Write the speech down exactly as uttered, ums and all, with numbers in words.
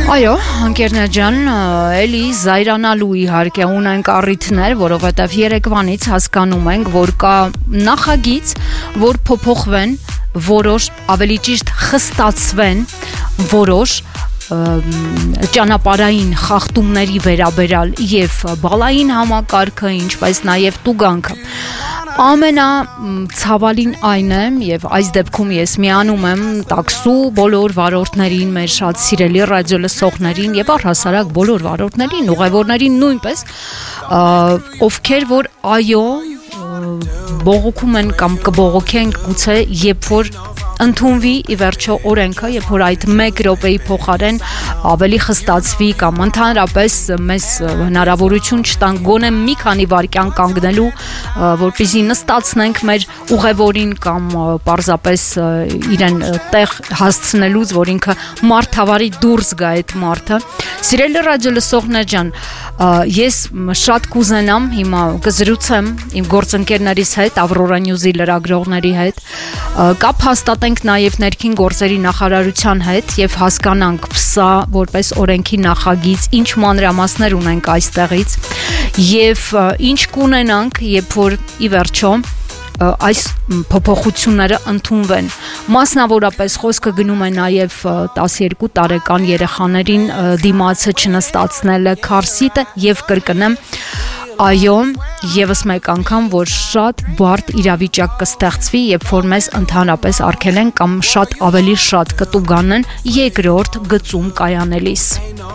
Այո, ընկերներ ջան, էլի զայրանալու իհարկե ունենք առիթներ, որովհետև երեկվանից հասկանում ենք, որ կա նախագիծ, որ փոփոխվեն, որոշ ավելի ճիշտ խստացվեն, որոշ ճանապարհային խախտումների վերաբերալ եւ բալային համակարգը, ինչպես նաեւ տուգանքը։ Ամենացավալին այն է, եւ այս դեպքում ես միանում եմ տաքսու բոլոր վարորդներին, մեր շատ սիրելի ռադիո լսողներին եւ առհասարակ բոլոր վարորդներին, ուղևորներին նույնպես, ովքեր որ այո, բողոքում են կամ կբողոքեն գուցե, երբ որ ընդունվի ի վերջո օրենքը, երբ որ այդ մեկ րոպեի փոխարեն ավելի խստացվի կամ ընդհանրապես մեզ հնարավորություն չտան գոնե մի քանի վայրկյան կանգնելու, որպեսզի նստացնենք մեր ուղևորին կամ պարզապես իրեն տեղ հասցնելուց, որ ինքը մարդավարի դուրս գա այդ մարդը։ Սիրելի ռադիո լսողներ ջան, ես շատ կուզենամ հիմա կզրուցեմ իմ գործընկերներիս հետ, Ավրորա Նյուզի լրագրողների հետ, կապ հաստատենք նաև ներքին գործերի նախարարության հետ եւ հասկանանք սա որպես օրենքի նախագիծ, ինչ մանրամասներ ունենք այստեղից եւ ինչ կունենանք, երբ որ ի վերջո այս փոփոխությունները ընդունվեն։ Մասնավորապես խոսքը գնում է նաև տասներկու տարեկան երեխաներին դիմացը չնստացնելը քարսիտը եւ կրկնեմ, այո, եւս մեկ անգամ, որ շատ բարդ իրավիճակ կստեղծվի, երբ որ մեզ ընդհանրապես արգելեն կամ շատ ավելի շատ կտուգանեն երկրորդ գծում կայանելիս։